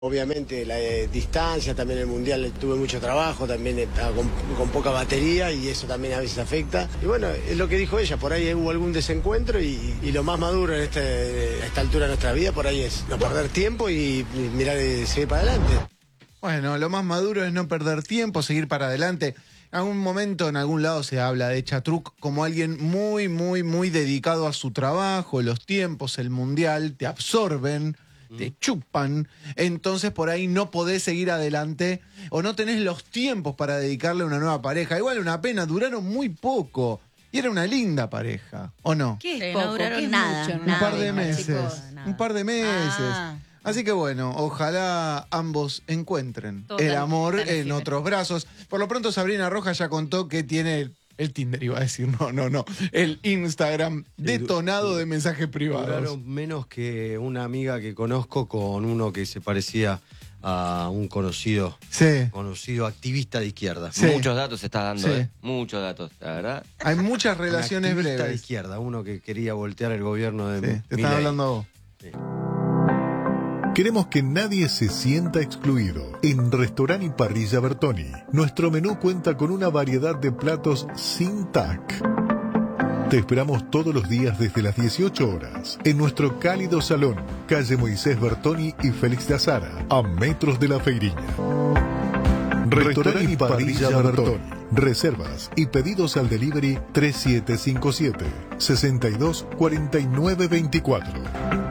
Obviamente la distancia, también el Mundial tuve mucho trabajo, también estaba con poca batería y eso también a veces afecta. Y bueno, es lo que dijo ella, por ahí hubo algún desencuentro y lo más maduro en esta altura de nuestra vida, por ahí es no perder tiempo y mirar y seguir para adelante. Bueno, lo más maduro es no perder tiempo, seguir para adelante. En algún momento, en algún lado se habla de Chatruc como alguien muy, muy, muy dedicado a su trabajo, los tiempos, el Mundial, te absorben, te chupan, entonces por ahí no podés seguir adelante o no tenés los tiempos para dedicarle a una nueva pareja. Igual una pena, duraron muy poco y era una linda pareja, ¿o no? ¿Qué es Sí, poco? no duraron ¿Qué es nada, mucho? Un par de nada, meses, chicos, nada. un par de meses. Ah. Así que bueno, ojalá ambos encuentren Total, el amor tan en otros brazos. Por lo pronto Sabrina Rojas ya contó que tiene el Tinder, iba a decir, no, el Instagram detonado de mensajes privados. Duraron menos que una amiga que conozco con uno que se parecía a un conocido activista de izquierda. Sí. Muchos datos se está dando, Sí. Muchos datos, la verdad. Hay muchas relaciones Un activista de breves. izquierda, uno que quería voltear el gobierno de Sí, te Milei. están hablando a vos. Sí. Queremos que nadie se sienta excluido. En Restaurant y Parrilla Bertoni, nuestro menú cuenta con una variedad de platos sin TAC. Te esperamos todos los días desde las 18 horas en nuestro cálido salón, calle Moisés Bertoni y Félix de Azara, a metros de la Feiriña. Restaurant y Parrilla Bertoni. Reservas y pedidos al delivery 3757 62 49 24.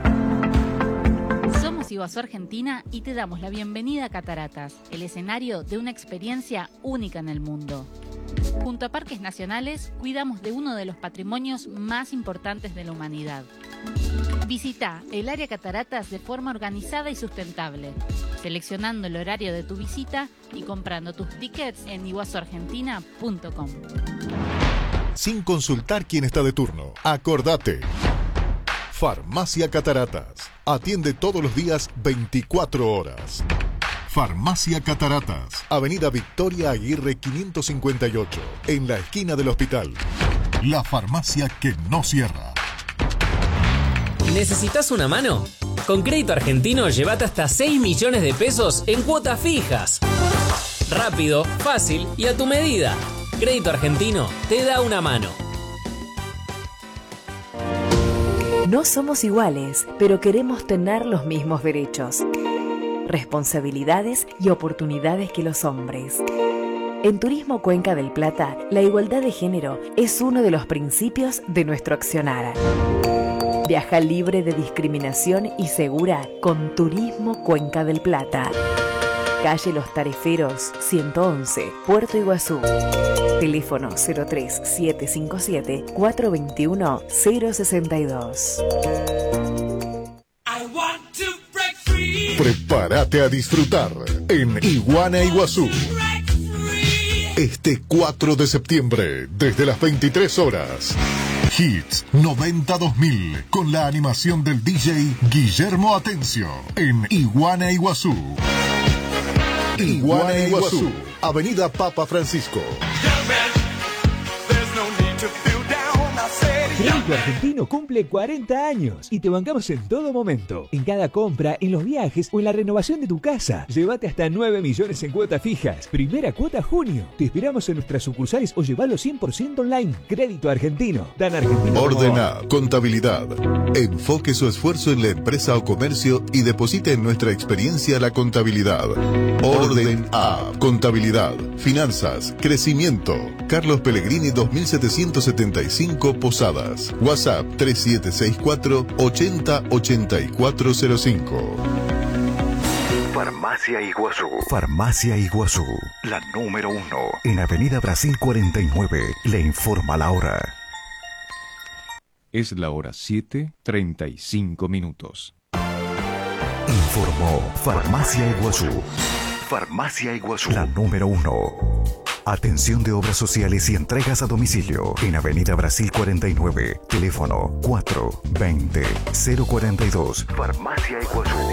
Somos Iguazú Argentina y te damos la bienvenida a Cataratas, el escenario de una experiencia única en el mundo. Junto a Parques Nacionales, cuidamos de uno de los patrimonios más importantes de la humanidad. Visita el área Cataratas de forma organizada y sustentable, seleccionando el horario de tu visita y comprando tus tickets en iguazuargentina.com. Sin consultar quién está de turno. Acordate. Farmacia Cataratas. Atiende todos los días 24 horas. Farmacia Cataratas. Avenida Victoria Aguirre 558. En la esquina del hospital. La farmacia que no cierra. ¿Necesitas una mano? Con Crédito Argentino llévate hasta 6 millones de pesos en cuotas fijas. Rápido, fácil y a tu medida. Crédito Argentino te da una mano. No somos iguales, pero queremos tener los mismos derechos, responsabilidades y oportunidades que los hombres. En Turismo Cuenca del Plata, la igualdad de género es uno de los principios de nuestro accionar. Viaja libre de discriminación y segura con Turismo Cuenca del Plata. Calle Los Tareferos, 111, Puerto Iguazú. Teléfono 03757 421 062. Prepárate a disfrutar en Iguana Iguazú. Este 4 de septiembre, desde las 23 horas. Hits 90-2000 con la animación del DJ Guillermo Atencio en Iguana Iguazú. Iguana Iguazú, Avenida Papa Francisco. Crédito Argentino cumple 40 años y te bancamos en todo momento. En cada compra, en los viajes o en la renovación de tu casa. Llévate hasta 9 millones en cuotas fijas. Primera cuota junio. Te esperamos en nuestras sucursales o llevalo 100% online. Crédito Argentino. Tan argentino. Ordena Contabilidad. Enfoque su esfuerzo en la empresa o comercio y deposite en nuestra experiencia la contabilidad. Orden A. Contabilidad, finanzas, crecimiento. Carlos Pellegrini 2775 Posadas. WhatsApp 3764 808405. Farmacia Iguazú. Farmacia Iguazú, la número 1 en Avenida Brasil 49. Le informa la hora. Es la hora 7:35. Informó Farmacia Iguazú. Farmacia Iguazú, la número 1. Atención de obras sociales y entregas a domicilio en Avenida Brasil 49. Teléfono 420-042. Farmacia Iguazú.